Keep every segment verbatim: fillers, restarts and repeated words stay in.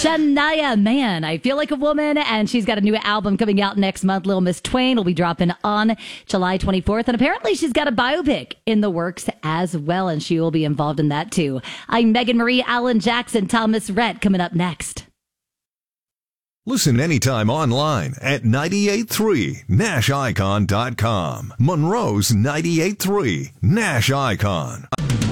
Shania, man, I feel like a woman, and she's got a new album coming out next month. Little Miss Twain will be dropping on July twenty-fourth, and apparently she's got a biopic in the works as well, and she will be involved in that too. I'm Megan Marie, Alan Jackson, Thomas Rhett coming up next. Listen anytime online at ninety-eight three Nash Icon dot com. Monroe's ninety-eight three Nash Icon.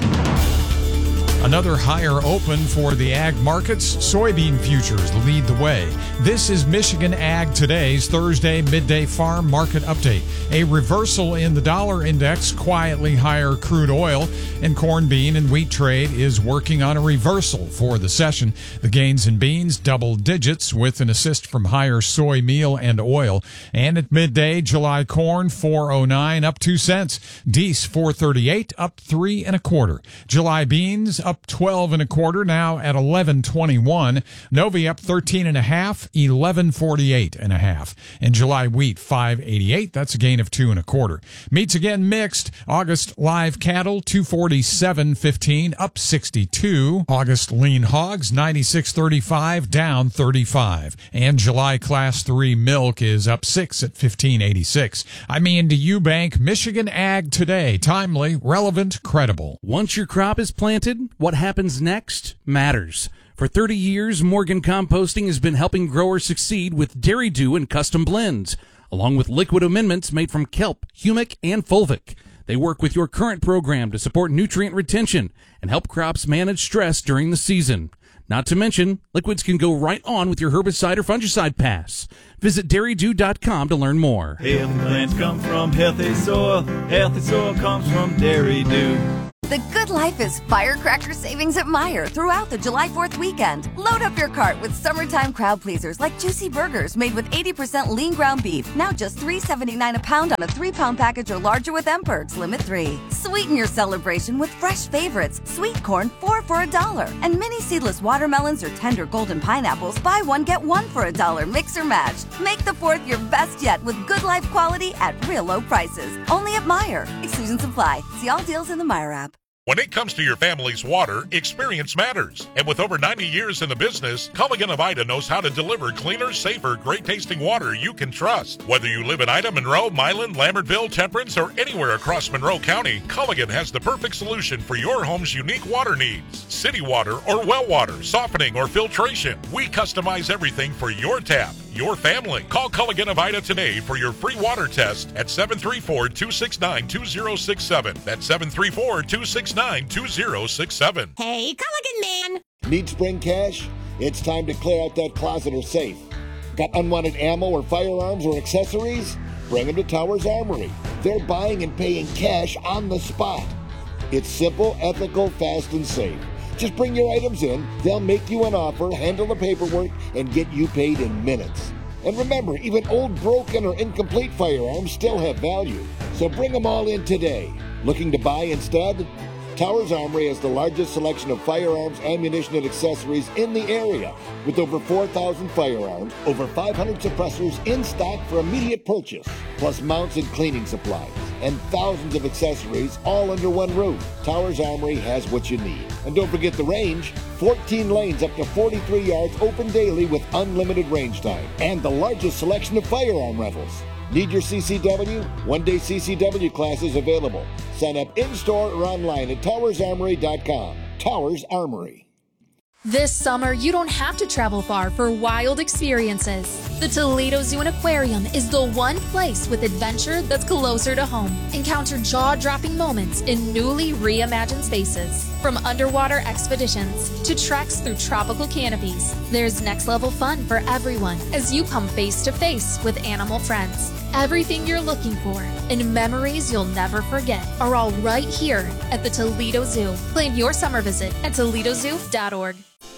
Another higher open for the ag markets. Soybean futures lead the way. This is Michigan Ag Today's Thursday midday farm market update. A reversal in the dollar index, quietly higher crude oil, and corn, bean, and wheat trade is working on a reversal for the session. The gains in beans double digits with an assist from higher soy meal and oil. And at midday, July corn four oh nine up two cents. Deese four thirty-eight up three and a quarter. July beans up twelve and a quarter, now at eleven twenty-one. Novi up thirteen and a half, eleven forty-eight and a half. And July wheat five eighty-eight, that's a gain of two and a quarter. Meats again mixed. August live cattle two forty-seven fifteen, up sixty-two. August lean hogs ninety-six thirty-five, down thirty-five. And July class three milk is up six at fifteen eighty-six. I'm Andy Eubank. Michigan Ag Today, timely, relevant, credible. Once your crop is planted, what happens next matters. For thirty years, Morgan Composting has been helping growers succeed with Dairy Dew and custom blends, along with liquid amendments made from kelp, humic, and fulvic. They work with your current program to support nutrient retention and help crops manage stress during the season. Not to mention, liquids can go right on with your herbicide or fungicide pass. Visit dairy dew dot com to learn more. Healthy plants come from healthy soil. Healthy soil comes from Dairy Dew. The good life is firecracker savings at Meijer throughout the July fourth weekend. Load up your cart with summertime crowd pleasers like juicy burgers made with eighty percent lean ground beef. Now just three seventy-nine a pound on a three-pound package or larger with M-Perks, limit three. Sweeten your celebration with fresh favorites. Sweet corn, four for a dollar. And mini seedless watermelons or tender golden pineapples, buy one, get one for a dollar. Mix or match. Make the fourth your best yet with good life quality at real low prices. Only at Meijer. Exclusions apply. See all deals in the Meijer app. When it comes to your family's water, experience matters. And with over ninety years in the business, Culligan of Ida knows how to deliver cleaner, safer, great-tasting water you can trust. Whether you live in Ida, Monroe, Milan, Lambertville, Temperance, or anywhere across Monroe County, Culligan has the perfect solution for your home's unique water needs. City water or well water, softening or filtration. We customize everything for your tap, your family. Call Culligan of Ida today for your free water test at seven three four, two six nine, two zero six seven. That's seven three four, two six nine, two zero six seven. Hey, Culligan man! Need spring cash? It's time to clear out that closet or safe. Got unwanted ammo or firearms or accessories? Bring them to Towers Armory. They're buying and paying cash on the spot. It's simple, ethical, fast, and safe. Just bring your items in, they'll make you an offer, handle the paperwork, and get you paid in minutes. And remember, even old, broken, or incomplete firearms still have value. So bring them all in today. Looking to buy instead? Towers Armory has the largest selection of firearms, ammunition, and accessories in the area, with over four thousand firearms, over five hundred suppressors in stock for immediate purchase, plus mounts and cleaning supplies, and thousands of accessories all under one roof. Towers Armory has what you need. And don't forget the range, fourteen lanes up to forty-three yards, open daily with unlimited range time, and the largest selection of firearm rentals. Need your C C W? One-day C C W classes available. Sign up in-store or online at towers armory dot com. Towers Armory. This summer, you don't have to travel far for wild experiences. The Toledo Zoo and Aquarium is the one place with adventure that's closer to home. Encounter jaw-dropping moments in newly reimagined spaces. From underwater expeditions to treks through tropical canopies, there's next-level fun for everyone as you come face-to-face with animal friends. Everything you're looking for and memories you'll never forget are all right here at the Toledo Zoo. Plan your summer visit at toledo zoo dot org.